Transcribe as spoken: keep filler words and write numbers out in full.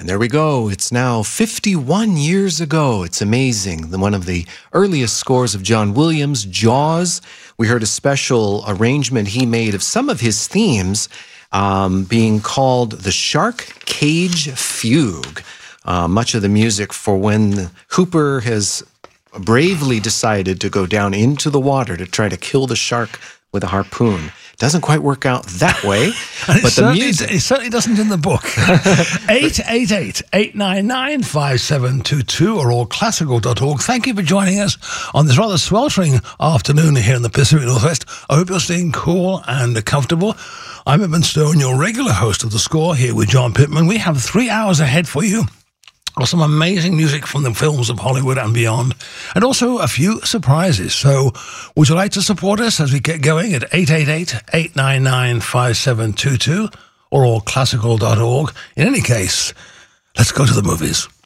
And there we go. It's now fifty-one years ago. It's amazing. The- One of the earliest scores of John Williams, Jaws. We heard a special arrangement he made of some of his themes um, being called the Shark Cage Fugue. Uh, much of the music for when Hooper has bravely decided to go down into the water to try to kill the shark with a harpoon. Doesn't quite work out that way. And but it, the certainly, music... it certainly doesn't in the book. eight eight eight, eight nine nine, five seven two two or all classical dot org. Thank you for joining us on this rather sweltering afternoon here in the Pacific Northwest. I hope you're staying cool and comfortable. I'm Edmund Stone, your regular host of The Score, here with John Pittman. We have three hours ahead for you of some amazing music from the films of Hollywood and beyond, and also a few surprises. So would you like to support us as we get going at eight eight eight, eight nine nine, five seven two two or all classical dot org? In any case, let's go to the movies.